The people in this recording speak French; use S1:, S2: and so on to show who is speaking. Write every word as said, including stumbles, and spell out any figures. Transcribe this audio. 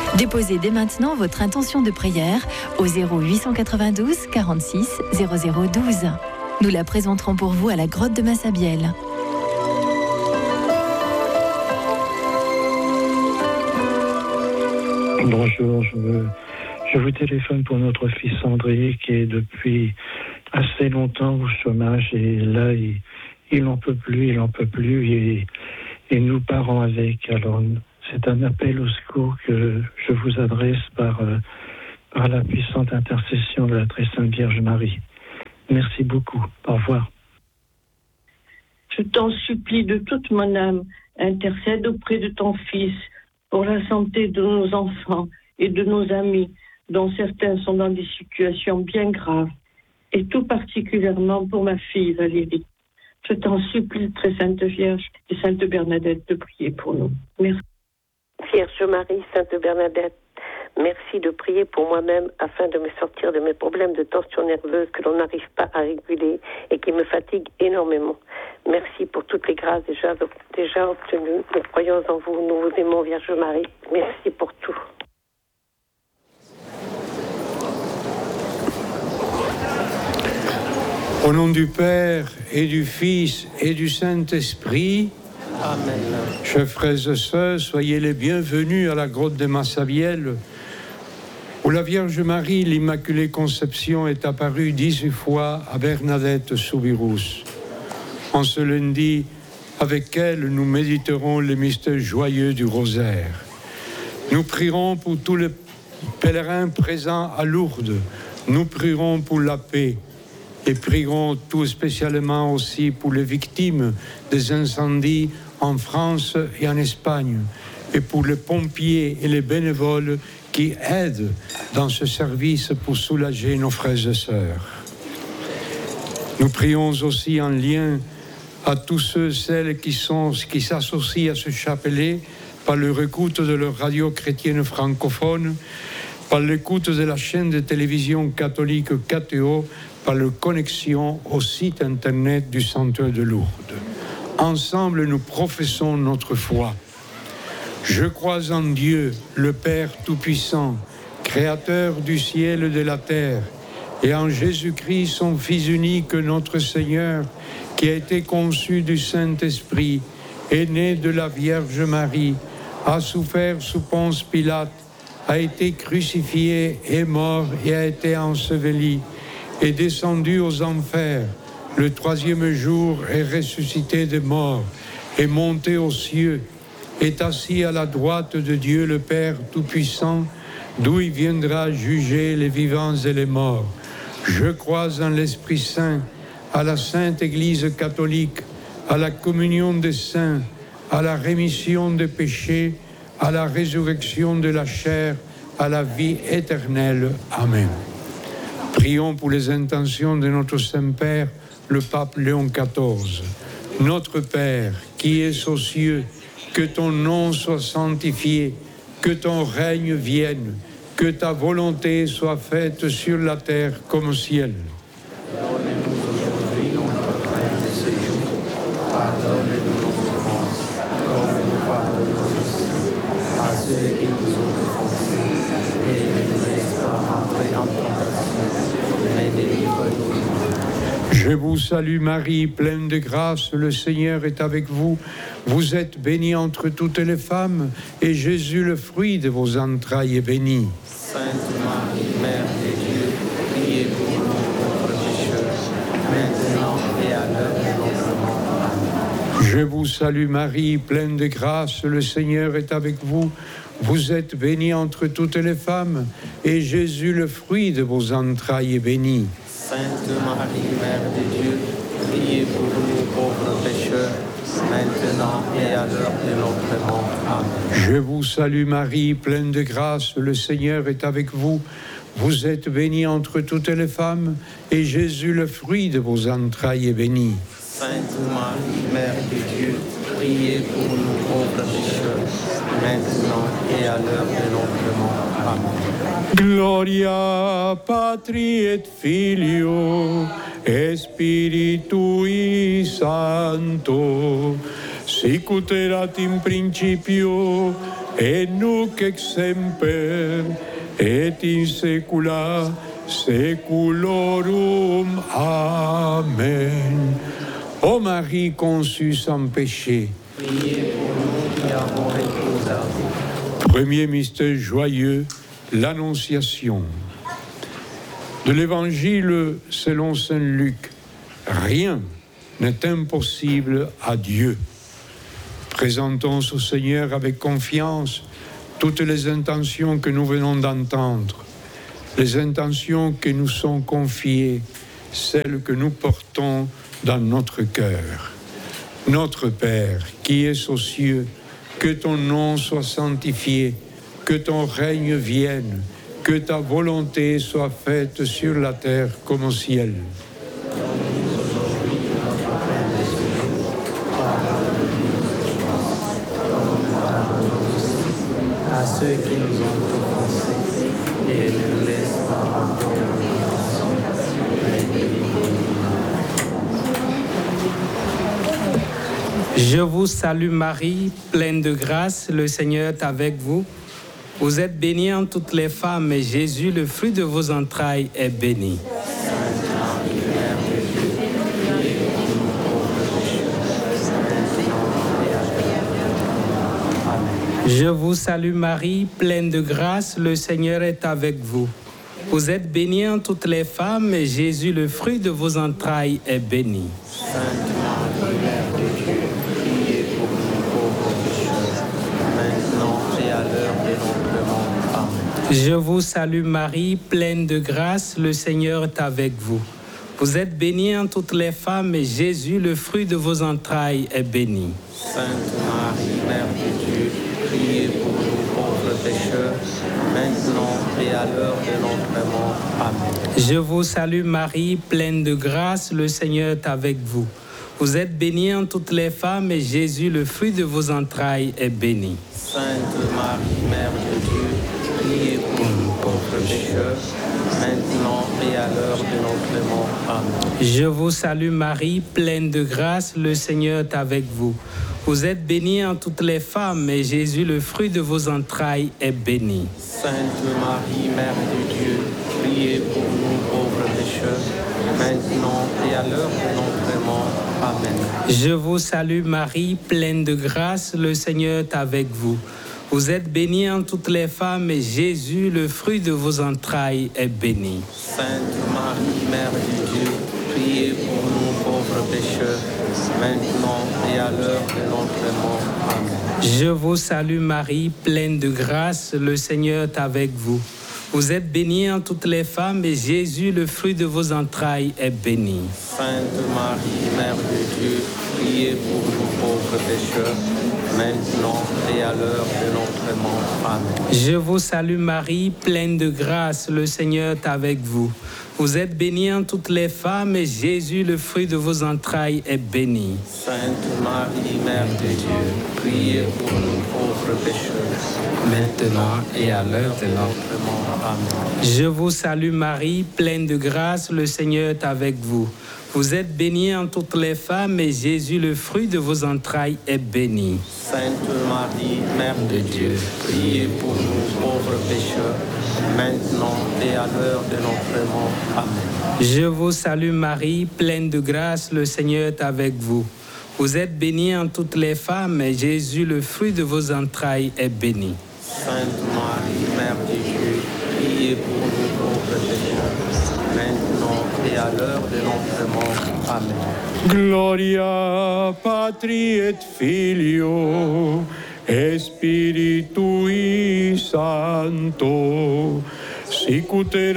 S1: Déposez dès maintenant votre intention de prière au zéro huit cent quatre-vingt-douze quarante-six zéro zéro douze. Nous la présenterons pour vous à la grotte de Massabielle.
S2: Bonjour, je, veux, je vous téléphone pour notre fils André qui est depuis assez longtemps au chômage et là il, il n'en peut plus, il n'en peut plus et, et nous parents avec. Alors c'est un appel au secours que je vous adresse par, euh, par la puissante intercession de la très sainte Vierge Marie. Merci beaucoup. Au revoir.
S3: Je t'en supplie de toute mon âme, intercède auprès de ton Fils pour la santé de nos enfants et de nos amis, dont certains sont dans des situations bien graves, et tout particulièrement pour ma fille Valérie. Je t'en supplie, très sainte Vierge et sainte Bernadette, de prier pour nous. Merci.
S4: Vierge Marie, sainte Bernadette, merci de prier pour moi-même afin de me sortir de mes problèmes de tension nerveuse que l'on n'arrive pas à réguler et qui me fatiguent énormément. Merci pour toutes les grâces déjà, déjà obtenues. Nous croyons en vous, nous vous aimons, Vierge Marie. Merci pour tout.
S5: Au nom du Père et du Fils et du Saint-Esprit, amen. Chers frères et sœurs, soyez les bienvenus à la grotte de Massabielle, où la Vierge Marie, l'Immaculée Conception, est apparue dix-huit fois à Bernadette Soubirous. En ce lundi, avec elle, nous méditerons les mystères joyeux du rosaire. Nous prierons pour tous les pèlerins présents à Lourdes. Nous prierons pour la paix. Et prierons tout spécialement aussi pour les victimes des incendies en France et en Espagne, et pour les pompiers et les bénévoles qui aident dans ce service pour soulager nos frères et sœurs. Nous prions aussi en lien à tous ceux et celles qui, sont, qui s'associent à ce chapelet par leur écoute de leur radio chrétienne francophone, par l'écoute de la chaîne de télévision catholique K T O, par leur connexion au site internet du Sanctuaire de Lourdes. Ensemble, nous professons notre foi. Je crois en Dieu, le Père Tout-Puissant, Créateur du ciel et de la terre, et en Jésus-Christ, son Fils unique, notre Seigneur, qui a été conçu du Saint-Esprit, est né de la Vierge Marie, a souffert sous Ponce Pilate, a été crucifié, est mort et a été enseveli, est descendu aux enfers, le troisième jour est ressuscité des morts, est monté aux cieux, est assis à la droite de Dieu le Père Tout-Puissant, d'où il viendra juger les vivants et les morts. Je crois en l'Esprit Saint, à la Sainte Église catholique, à la communion des saints, à la rémission des péchés, à la résurrection de la chair, à la vie éternelle. Amen. Prions pour les intentions de notre Saint-Père, le pape Léon quatorze. Notre Père, qui es aux cieux, que ton nom soit sanctifié, que ton règne vienne, que ta volonté soit faite sur la terre comme au ciel. Donne-nous aujourd'hui notre pain de ce jour. Pardonne-nous nos offenses, comme nous pardonnons aussi à ceux qui nous ont offensés, et ne nous laisse pas entrer en tentation, mais délivre-nous du mal. Je vous salue Marie, pleine de grâce, le Seigneur est avec vous. Vous êtes bénie entre toutes les femmes, et Jésus, le fruit de vos entrailles, est béni. Sainte Marie, Mère de Dieu, priez pour nous pauvres pécheurs, maintenant et à l'heure de notre mort. Amen. Je vous salue Marie, pleine de grâce, le Seigneur est avec vous. Vous êtes bénie entre toutes les femmes, et Jésus, le fruit de vos entrailles, est béni. Sainte Marie, Mère de Dieu, priez pour nous pauvres pécheurs, maintenant et à l'heure de notre mort. Amen. Je vous salue Marie, pleine de grâce, le Seigneur est avec vous. Vous êtes bénie entre toutes les femmes, et Jésus, le fruit de vos entrailles, est béni. Sainte Marie, Mère de Dieu, priez pour nous pauvres pécheurs, maintenant et à l'heure de notre mort. Amen. Gloria Patri et Filio et Spiritui Sancto, sic ut erat in principio et nunc et semper, et in saecula saeculorum. Amen. Ô Marie conçue sans péché,
S6: Priez pour nous qui avons recours à vous.
S5: premier mystère joyeux, l'Annonciation. De l'Évangile selon saint Luc, rien n'est impossible à Dieu. Présentons au Seigneur avec confiance toutes les intentions que nous venons d'entendre, les intentions qui nous sont confiées, celles que nous portons dans notre cœur. Notre Père, qui es aux cieux, que ton nom soit sanctifié, que ton règne vienne, que ta volonté soit faite sur la terre comme au ciel.
S6: À ceux qui nous ont offensés, et ne nous laisse pas entrer en tentation, mais délivre-nous. Je vous salue Marie, pleine de grâce, le Seigneur est avec vous. Vous êtes bénie en toutes les femmes, et Jésus, le fruit de vos entrailles, est béni. Sainte Marie, Mère de Dieu, priez pour nous pauvres pécheurs, maintenant et à l'heure de notre mort. Amen. Je vous salue Marie, pleine de grâce, le Seigneur est avec vous. Vous êtes bénie en toutes les femmes, et Jésus, le fruit de vos entrailles, est béni. Sainte Marie, Mère de Dieu, priez pour nous pauvres pécheurs, maintenant et à l'heure de notre mort. Amen. Je vous salue Marie, pleine de grâce, le Seigneur est avec vous. Vous êtes bénie en toutes les femmes, et Jésus, le fruit de vos entrailles, est béni. Sainte Marie, Mère de Dieu, priez pour nous pauvres pécheurs, maintenant et à l'heure de notre mort. Amen. Je vous salue Marie, pleine de grâce, le Seigneur est avec vous. Vous êtes bénie en toutes les femmes, et Jésus, le fruit de vos entrailles, est béni. Sainte Marie, Mère de Dieu, priez pour nous pauvres pécheurs, maintenant et à l'heure de notre mort. Amen. Je vous salue Marie, pleine de grâce, le Seigneur est avec vous. Vous êtes bénie en toutes les femmes, et Jésus, le fruit de vos entrailles, est béni. Sainte Marie, Mère de Dieu, priez pour nous pauvres pécheurs, maintenant et à l'heure de notre mort. Amen. Je vous salue Marie, pleine de grâce, le Seigneur est avec vous. Vous êtes bénie en toutes les femmes, et Jésus, le fruit de vos entrailles, est béni. Sainte Marie, Mère de Dieu, priez pour nous pauvres pécheurs, maintenant et à l'heure de notre mort. Amen. Je vous salue Marie, pleine de grâce, le Seigneur est avec vous. Vous êtes bénie en toutes les femmes, et Jésus, le fruit de vos entrailles, est béni. Sainte Marie, Mère de Dieu, priez pour nous pauvres pécheurs, maintenant et à l'heure de notre mort. Amen. Je vous salue Marie, pleine de grâce, le Seigneur est avec vous. Vous êtes bénie en toutes les femmes, et Jésus, le fruit de vos entrailles, est béni. Sainte Marie, Mère de Dieu, priez pour nous pauvres pécheurs, maintenant et à l'heure de notre mort. Amen. Je vous salue Marie, pleine de grâce, le Seigneur est avec vous. Vous êtes bénie en toutes les femmes, et Jésus, le fruit de vos entrailles, est béni. Sainte Marie, Mère de Dieu, priez pour nous pauvres pécheurs, maintenant et à l'heure de notre mort. Amen. Je vous salue Marie, pleine de grâce, le Seigneur est avec vous. Vous êtes bénie en toutes les femmes, et Jésus, le fruit de vos entrailles, est béni. Sainte Marie, Mère de Dieu, priez pour nous pauvres pécheurs, maintenant et à l'heure de notre mort. Amen.
S5: Gloria Patri et Filio et Spiritui Sancto, sic ut erat